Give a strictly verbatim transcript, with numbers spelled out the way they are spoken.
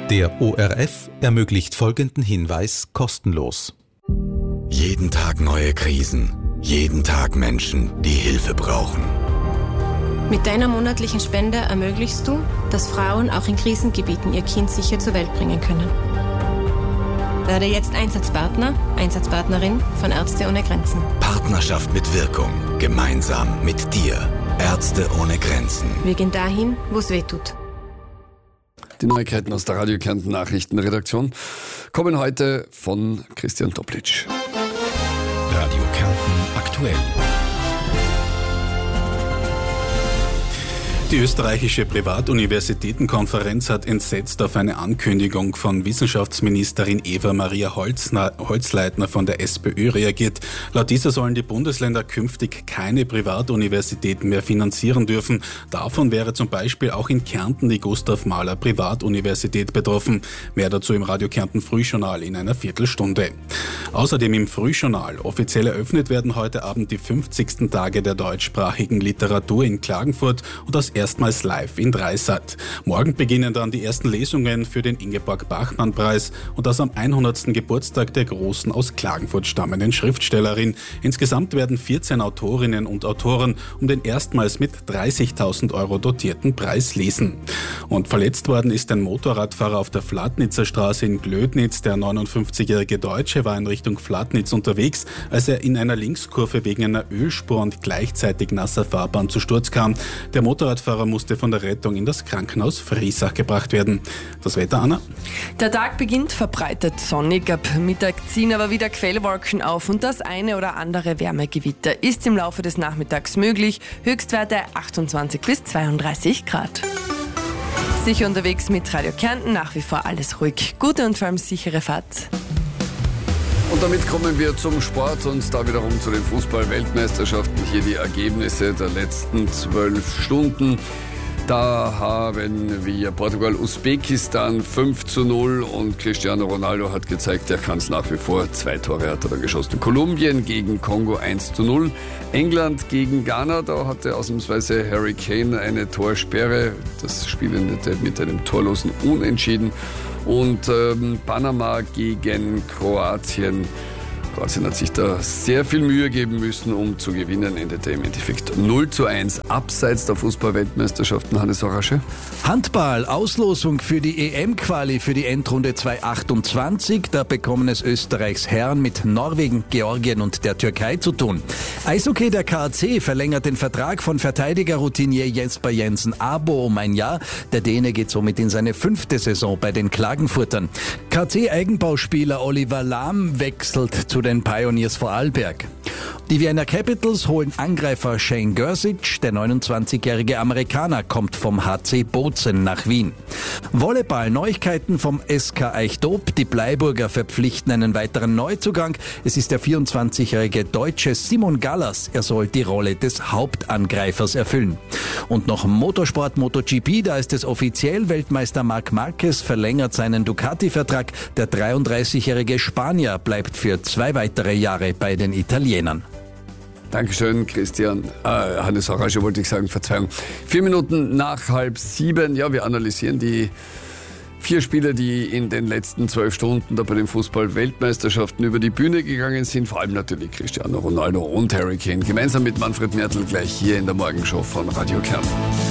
Der O R F ermöglicht folgenden Hinweis kostenlos. Jeden Tag neue Krisen, jeden Tag Menschen, die Hilfe brauchen. Mit deiner monatlichen Spende ermöglichst du, dass Frauen auch in Krisengebieten ihr Kind sicher zur Welt bringen können. Werde jetzt Einsatzpartner, Einsatzpartnerin von Ärzte ohne Grenzen. Partnerschaft mit Wirkung, gemeinsam mit dir. Ärzte ohne Grenzen. Wir gehen dahin, wo es weh tut. Die Neuigkeiten aus der Radio Kärnten Nachrichtenredaktion kommen heute von Christian Toplitsch. Radio Kärnten aktuell. Die österreichische Privatuniversitätenkonferenz hat entsetzt auf eine Ankündigung von Wissenschaftsministerin Eva Maria Holzleitner von der SPÖ reagiert. Laut dieser sollen die Bundesländer künftig keine Privatuniversitäten mehr finanzieren dürfen. Davon wäre zum Beispiel auch in Kärnten die Gustav Mahler Privatuniversität betroffen. Mehr dazu im Radio Kärnten Frühjournal in einer Viertelstunde. Außerdem im Frühjournal. Offiziell eröffnet werden heute Abend die fünfzigsten Tage der deutschsprachigen Literatur in Klagenfurt und das erstmals live in Dreisat. Morgen beginnen dann die ersten Lesungen für den Ingeborg-Bachmann-Preis und das am hundertsten Geburtstag der großen aus Klagenfurt stammenden Schriftstellerin. Insgesamt werden vierzehn Autorinnen und Autoren um den erstmals mit dreißigtausend Euro dotierten Preis lesen. Und verletzt worden ist ein Motorradfahrer auf der Flatnitzer Straße in Glödnitz. Der neunundfünfzigjährige Deutsche war in Richtung Flatnitz unterwegs, als er in einer Linkskurve wegen einer Ölspur und gleichzeitig nasser Fahrbahn zu Sturz kam. Der Motorradfahrer Der Fahrer musste von der Rettung in das Krankenhaus Friesach gebracht werden. Das Wetter, Anna? Der Tag beginnt verbreitet sonnig. Ab Mittag ziehen aber wieder Quellwolken auf und das eine oder andere Wärmegewitter ist im Laufe des Nachmittags möglich. Höchstwerte achtundzwanzig bis zweiunddreißig Grad. Sicher unterwegs mit Radio Kärnten, nach wie vor alles ruhig. Gute und vor allem sichere Fahrt. Und damit kommen wir zum Sport und da wiederum zu den Fußball-Weltmeisterschaften. Hier die Ergebnisse der letzten zwölf Stunden. Da haben wir Portugal-Usbekistan fünf zu null und Cristiano Ronaldo hat gezeigt, er kann es nach wie vor. Zwei Tore hat er da geschossen. Kolumbien gegen Kongo eins zu null. England gegen Ghana, da hatte ausnahmsweise Harry Kane eine Torsperre. Das Spiel endete mit einem torlosen Unentschieden. Und ähm, Panama gegen Kroatien. Kroatien hat sich da sehr viel Mühe geben müssen, um zu gewinnen. Endete im Endeffekt null zu eins. Abseits der Fußball-Weltmeisterschaften, Hannes Horasche. Handball, Auslosung für die E M-Quali für die Endrunde zweitausendachtundzwanzig. Da bekommen es Österreichs Herren mit Norwegen, Georgien und der Türkei zu tun. Eishockey, der K A C verlängert den Vertrag von Verteidiger-Routinier Jesper Jensen-Abo um ein Jahr. Der Däne geht somit in seine fünfte Saison bei den Klagenfurtern. K A C-Eigenbauspieler Oliver Lahm wechselt zu den Pioneers Vorarlberg. Die Vienna Capitals holen Angreifer Shane Gersic. Der neunundzwanzigjährige Amerikaner kommt vom H C Bozen nach Wien. Volleyball, Neuigkeiten vom S K Eichdob. Die Bleiburger verpflichten einen weiteren Neuzugang. Es ist der vierundzwanzigjährige Deutsche Simon Gallas. Er soll die Rolle des Hauptangreifers erfüllen. Und noch Motorsport, MotoGP. Da ist es offiziell. Weltmeister Marc Marquez verlängert seinen Ducati-Vertrag. Der dreiunddreißigjährige Spanier bleibt für zwei weitere Jahre bei den Italienern. Dankeschön, Christian. Äh, Hannes Horasche wollte ich sagen, Verzeihung. Vier Minuten nach halb sieben. Ja, wir analysieren die vier Spiele, die in den letzten zwölf Stunden da bei den Fußball-Weltmeisterschaften über die Bühne gegangen sind. Vor allem natürlich Cristiano Ronaldo und Harry Kane. Gemeinsam mit Manfred Mertl gleich hier in der Morgenshow von Radio Kärnten.